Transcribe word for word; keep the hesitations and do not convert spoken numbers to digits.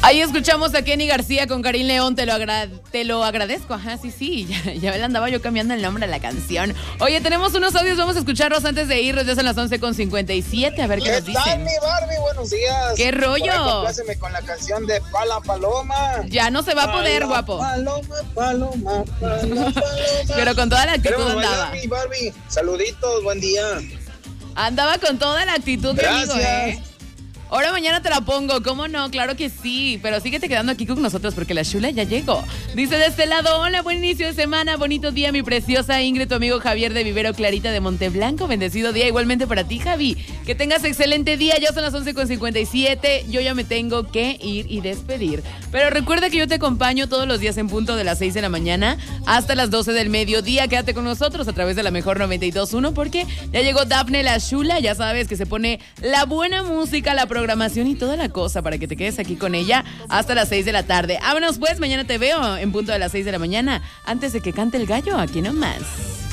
Ahí escuchamos a Kenny García con Karim León, te lo, agra- te lo agradezco. Ajá, sí, sí, ya, ya le andaba yo cambiando el nombre a la canción. Oye, tenemos unos audios, vamos a escucharlos antes de irnos, ya son las once con cincuenta y siete, a ver qué, ¿Qué nos dicen. tal, mi Barbie? Buenos días. ¿Qué rollo? Compláceme con la canción de Pala Paloma. Ya no se va a poder, Pala, guapo. Paloma, paloma, paloma, paloma. Pero con toda la actitud Queremos andaba. bailar, mi Barbie. Saluditos, buen día. Andaba con toda la actitud, mi amigo, Gracias. ¿eh? Ahora mañana te la pongo, ¿cómo no? Claro que sí, pero síguete quedando aquí con nosotros porque la chula ya llegó. Dice de este lado, hola, buen inicio de semana, bonito día, mi preciosa Ingrid, tu amigo Javier de Vivero Clarita de Monteblanco, bendecido día igualmente para ti, Javi. Que tengas excelente día, ya son las once con cincuenta y siete, yo ya me tengo que ir y despedir. Pero recuerda que yo te acompaño todos los días en punto de las seis de la mañana hasta las doce del mediodía, quédate con nosotros a través de la mejor noventa y dos punto uno porque ya llegó Dafne la chula, ya sabes que se pone la buena música, la programación y toda la cosa para que te quedes aquí con ella hasta las seis de la tarde. Vámonos pues, mañana te veo en punto de las seis de la mañana antes de que cante el gallo, aquí nomás.